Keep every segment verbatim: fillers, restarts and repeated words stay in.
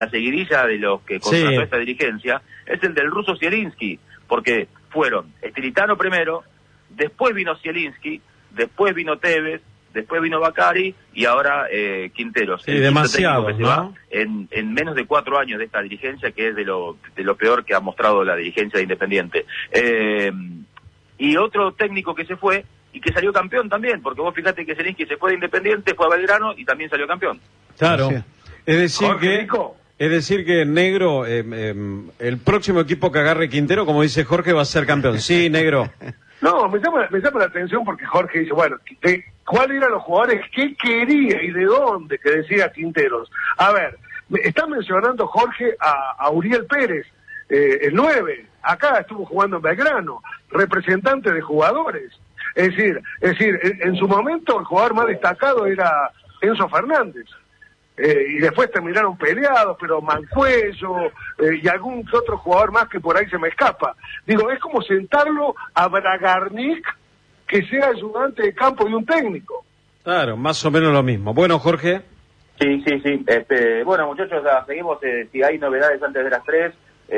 la seguidilla de los que contrató Sí. esta dirigencia, es el del ruso Zielinski, porque fueron Stilitano primero, después vino Zielinski, después vino Tevez, después vino Bacari y ahora eh, Quinteros. Sí, el demasiado, técnico que ¿no? se va en, en menos de cuatro años de esta dirigencia, que es de lo, de lo peor que ha mostrado la dirigencia de Independiente. Eh, y otro técnico que se fue y que salió campeón también, porque vos fíjate que Zielinski se fue de Independiente, fue a Belgrano y también salió campeón. Claro. Sí. Es decir Jorge, que... Nico. Es decir que, Negro, eh, eh, el próximo equipo que agarre Quintero, como dice Jorge, va a ser campeón. Sí, Negro. No, me llama, me llama la atención porque Jorge dice, bueno, de, ¿cuáles eran los jugadores que quería y de dónde? Que decía Quinteros. A ver, me está mencionando Jorge a, a Uriel Pérez, eh, el nueve, acá estuvo jugando en Belgrano, representante de jugadores. Es decir, es decir, en, en su momento el jugador más destacado era Enzo Fernández. Eh, y después terminaron peleados, pero Mancuello eh, y algún que otro jugador más que por ahí se me escapa. Digo, es como sentarlo a Bragarnik que sea ayudante de campo de un técnico. Claro, más o menos lo mismo. Bueno, Jorge. Sí, sí, sí. Este, bueno, muchachos, la seguimos. Eh, si hay novedades antes de las tres,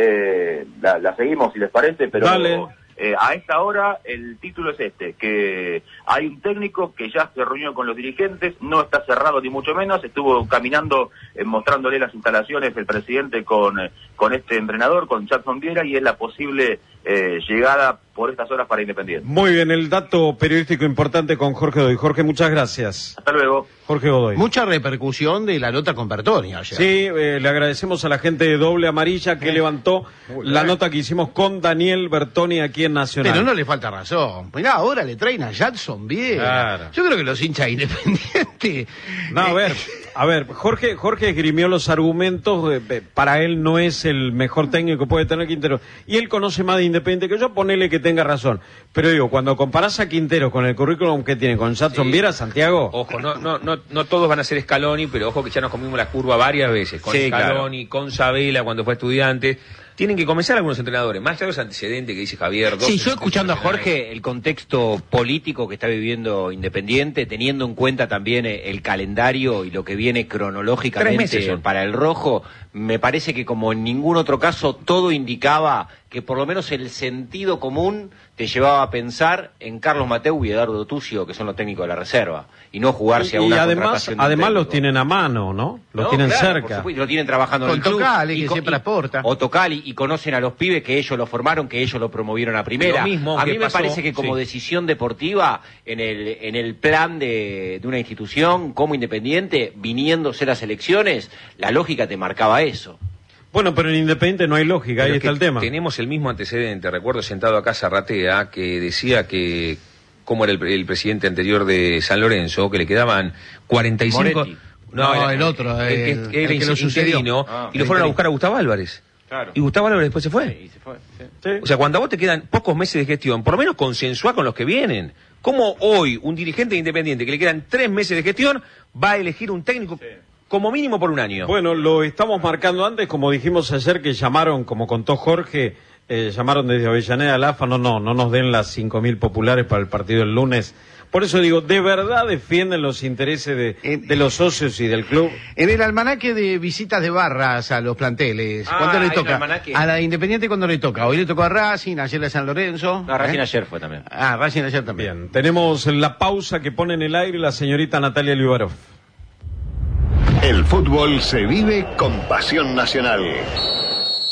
eh, la, la seguimos, si les parece, pero Dale. eh, a esta hora el título es este, que hay un técnico que ya se reunió con los dirigentes, no está cerrado ni mucho menos, estuvo caminando, eh, mostrándole las instalaciones el presidente con, eh, con este entrenador, con Jackson Viera, y es la posible eh, llegada por estas horas para Independiente. Muy bien, el dato periodístico importante con Jorge Godoy. Jorge, muchas gracias. Hasta luego. Jorge Godoy. Mucha repercusión de la nota con Bertoni ayer. Sí, eh, le agradecemos a la gente de Doble Amarilla que Sí. levantó Muy la bien. nota que hicimos con Daniel Bertoni aquí en Nacional. Pero no le falta razón. Mirá, ahora le traen a Jackson bien. Claro. Yo creo que los hinchas independientes. No, a ver, a ver, Jorge, Jorge esgrimió los argumentos, eh, para él no es el mejor técnico que puede tener Quintero, y él conoce más de Independiente que yo, ponele que tenga razón, pero digo, cuando comparás a Quintero con el currículum que tiene con Jackson Sí. Viera, Santiago, Ojo, no, no, no, no todos van a ser Scaloni, pero ojo que ya nos comimos la curva varias veces, con Sí, Scaloni, con Sabela cuando fue estudiante. Tienen que comenzar algunos entrenadores, más allá de los antecedentes que dice Javier. Sí, dos yo escuchando a internacionales. Jorge, el contexto político que está viviendo Independiente, teniendo en cuenta también eh, el calendario y lo que viene Tres cronológicamente meses son. para el rojo, me parece que como en ningún otro caso todo indicaba que por lo menos el sentido común te llevaba a pensar en Carlos Mateu y Eduardo Tucio, que son los técnicos de la reserva, y no jugarse a y una además, contratación de un además los técnico. tienen a mano, ¿no? Los No, tienen claro, por cerca. supuesto, lo tienen trabajando en Con el club. Tocali, que con- siempre aporta. O Tocali, y conocen a los pibes que ellos lo formaron, que ellos lo promovieron a primera. Lo mismo a que mí me pasó, parece que como sí. decisión deportiva, en el, en el plan de, de una institución como Independiente, viniéndose las elecciones, la lógica te marcaba eso. Bueno, pero en Independiente no hay lógica, Pero ahí es está que el tema. Tenemos el mismo antecedente. Recuerdo sentado acá Zarratea, que decía que, como era el, el presidente anterior de San Lorenzo, que le quedaban cuarenta y cinco... Moretti. No, el otro, el, que- el- que era el que lo sucedió. interino, Ah, y lo fueron a buscar a Gustavo Álvarez. Claro. Y Gustavo Álvarez después se fue. Y se fue, sí. Sí. O sea, cuando a vos te quedan pocos meses de gestión, por lo menos consensuá con los que vienen. ¿Cómo hoy un dirigente independiente que le quedan tres meses de gestión va a elegir un técnico como mínimo por un año? Bueno, lo estamos marcando antes, como dijimos ayer que llamaron, como contó Jorge, eh, llamaron desde Avellaneda al A F A, no, no, no nos den las cinco mil populares para el partido del lunes. Por eso digo, ¿de verdad defienden los intereses de, Eh, de los socios y del club? En el almanaque de visitas de barras a los planteles, Ah, ¿cuándo le hay un toca? almanaque. A la Independiente, ¿cuándo le toca? Hoy le tocó a Racing, ayer a San Lorenzo. No, Racing ¿eh? ayer fue también. Ah, Racing ayer también. Bien, tenemos la pausa que pone en el aire la señorita Natalia Liubarov. El fútbol se vive con pasión nacional.